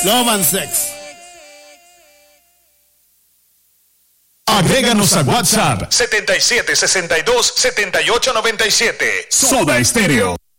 Love and Sex. Agréganos a WhatsApp 7762-7897. Soda Estéreo.